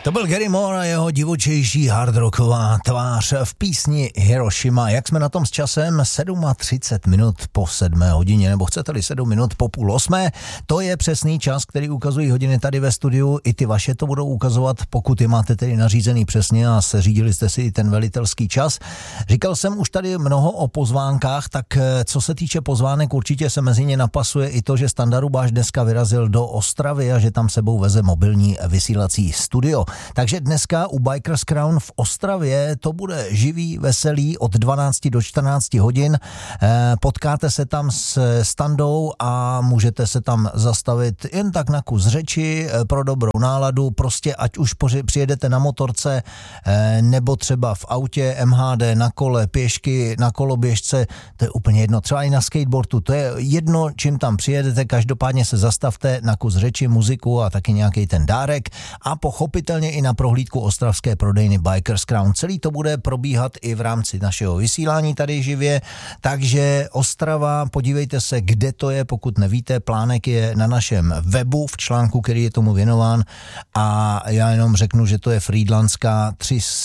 To byl Gary Moore a jeho divočejší hardrocková tvář v písni Hiroshima. Jak jsme na tom s časem? 37 minut po 7 hodině, nebo chcete-li 7 minut po půl 8. To je přesný čas, který ukazují hodiny tady ve studiu. I ty vaše to budou ukazovat, pokud je máte tedy nařízený přesně a seřídili jste si ten velitelský čas. Říkal jsem už tady mnoho o pozvánkách, tak co se týče pozvánek, určitě se mezi ně napasuje i to, že Standa Rubáš dneska vyrazil do Ostravy a že tam sebou veze mobilní vysílací studio. Takže dneska u Bikers Crown v Ostravě to bude živý, veselý od 12 do 14 hodin. Potkáte se tam s Standou a můžete se tam zastavit jen tak na kus řeči pro dobrou náladu. Prostě ať už přijedete na motorce nebo třeba v autě, MHD, na kole, pěšky, na koloběžce, to je úplně jedno. Třeba i na skateboardu, to je jedno, čím tam přijedete. Každopádně se zastavte na kus řeči, muziku a taky nějaký ten dárek a pochopitelně i na prohlídku ostravské prodejny Bikers Crown. Celý to bude probíhat i v rámci našeho vysílání tady živě, takže Ostrava, podívejte se, kde to je, pokud nevíte, plánek je na našem webu v článku, který je tomu věnován a já jenom řeknu, že to je Frýdlanská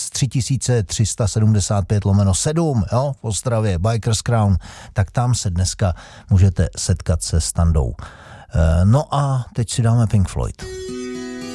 3375/7, jo, v Ostravě, Bikers Crown, tak tam se dneska můžete setkat se Standou. No a teď si dáme Pink Floyd.